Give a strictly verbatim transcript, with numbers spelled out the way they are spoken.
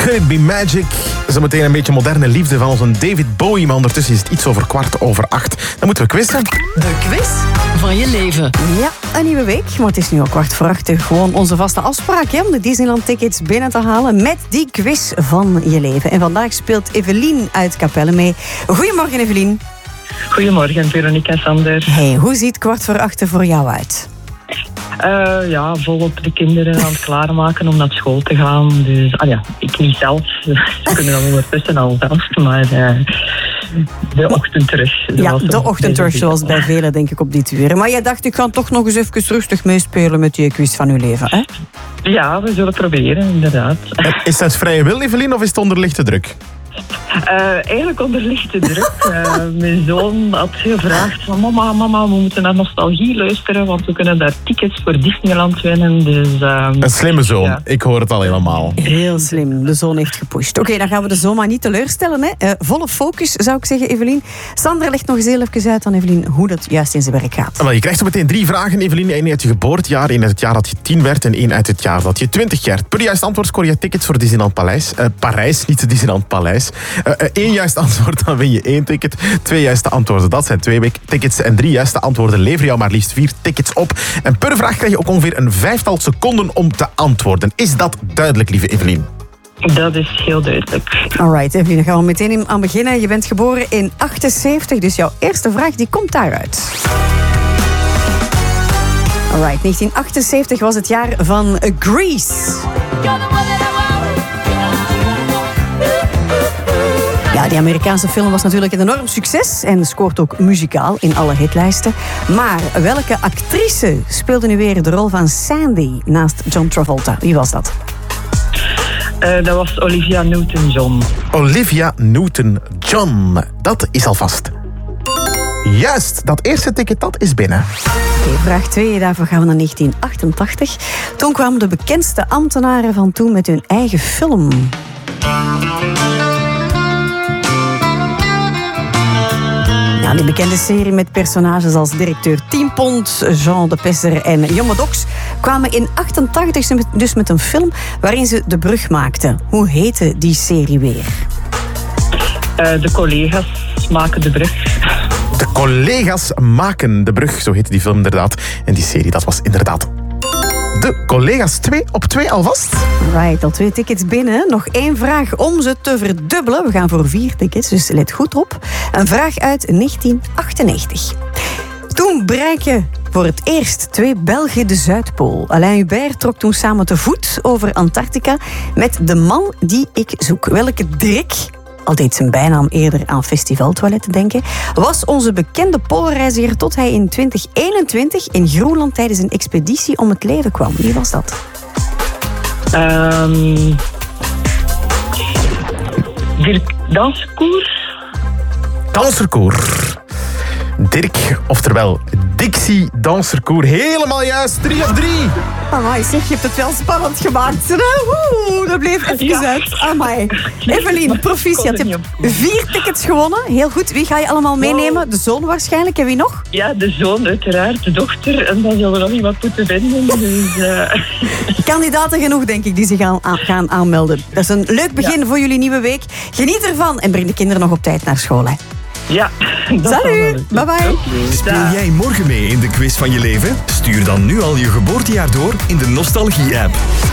Could It Be Magic? Zometeen een beetje moderne liefde van onze David Bowie. Maar ondertussen is het iets over kwart over acht. Dan moeten we quizzen. De quiz van je leven. Ja, een nieuwe week. Maar het is nu al kwart voor acht. Gewoon onze vaste afspraak hè, om de Disneyland-tickets binnen te halen met die quiz van je leven. En vandaag speelt Evelien uit Capelle mee. Goedemorgen, Evelien. Goedemorgen, Veronica Sander. Hey, hoe ziet kwart voor acht er voor jou uit? Uh, ja, volop de kinderen aan het klaarmaken om naar school te gaan. Dus, ah ja, ik niet zelf. Ze kunnen dan ondertussen al zelf, maar uh, de ochtendrush. Ja, de ochtendrush, zoals bij velen denk ik op dit uur. Maar jij dacht, ik ga toch nog eens even rustig meespelen met die quiz van uw leven, hè? Ja, we zullen proberen, inderdaad. Is dat vrije wil, Evelien, of is het onder lichte druk? Uh, eigenlijk onder lichte druk. Uh, mijn zoon had gevraagd van mama, mama, we moeten naar nostalgie luisteren, want we kunnen daar tickets voor Disneyland winnen. Dus, uh, een slimme zoon, ja. Ik hoor het al helemaal. Heel slim, de zoon heeft gepusht. Oké, okay, dan gaan we de zoon maar niet teleurstellen. Hè. Uh, volle focus, zou ik zeggen, Evelien. Sandra legt nog eens heel even uit aan Evelien hoe dat juist in zijn werk gaat. Wel, je krijgt zo meteen drie vragen, Evelien. Eén uit je geboortejaar, één uit het jaar dat je tien werd en één uit het jaar dat je twintig werd. Per juist antwoord scoor je tickets voor Disneyland Paleis. Uh, Parijs, niet Disneyland Paleis. Uh, Eén juist antwoord, dan win je één ticket. Twee juiste antwoorden, dat zijn twee tickets. En drie juiste antwoorden leveren jou maar liefst vier tickets op. En per vraag krijg je ook ongeveer een vijftal seconden om te antwoorden. Is dat duidelijk, lieve Evelien? Dat is heel duidelijk. Alright, Evelien, dan gaan we meteen aan beginnen. Je bent geboren in achtenzeventig, dus jouw eerste vraag die komt daaruit. Alright, negentien achtenzeventig was het jaar van Grease. Ja, die Amerikaanse film was natuurlijk een enorm succes en scoort ook muzikaal in alle hitlijsten. Maar welke actrice speelde nu weer de rol van Sandy naast John Travolta? Wie was dat? Uh, dat was Olivia Newton-John. Olivia Newton-John. Dat is alvast juist. Dat eerste ticket, dat is binnen. Oké, okay, vraag twee. Daarvoor gaan we naar negentien achtentachtig. Toen kwamen de bekendste ambtenaren van toen met hun eigen film. Ja, die bekende serie met personages als directeur Tienpont, Jean de Pesser en Jonge Dox kwamen in achtentachtig dus met een film waarin ze de brug maakten. Hoe heette die serie weer? Uh, de collega's maken de brug. De collega's maken de brug, zo heette die film inderdaad. En die serie, dat was inderdaad De Collega's. Twee op twee alvast. Right, al twee tickets binnen. Nog één vraag om ze te verdubbelen. We gaan voor vier tickets, dus let goed op. Een vraag uit negentien achtennegentig. Toen bereiken voor het eerst twee Belgen de Zuidpool. Alain Hubert trok toen samen te voet over Antarctica met de man die ik zoek. Welke Dirk, al deed zijn bijnaam eerder aan festivaltoiletten denken, was onze bekende poolreiziger tot hij in twintig eenentwintig in Groenland tijdens een expeditie om het leven kwam. Wie was dat? Um, Dirk Danserkoer. Danserkoer. Dirk, oftewel Dixie Danserkoer. Helemaal juist, drie op drie. Amai, zeg, je hebt het wel spannend gemaakt. Oeh, dat bleef even ja. uit. Amai. Evelien, proficiat. Je hebt vier tickets gewonnen. Heel goed. Wie ga je allemaal meenemen? De zoon waarschijnlijk. En wie nog? Ja, de zoon uiteraard. De dochter. En dan zullen we nog iemand moeten vinden. Dus, uh... Kandidaten genoeg, denk ik, die zich gaan, gaan aanmelden. Dat is een leuk begin ja. voor jullie nieuwe week. Geniet ervan en breng de kinderen nog op tijd naar school. Hè. Ja. Salut, bye bye. Speel jij morgen mee in de quiz van je leven? Stuur dan nu al je geboortejaar door in de Nostalgie-app.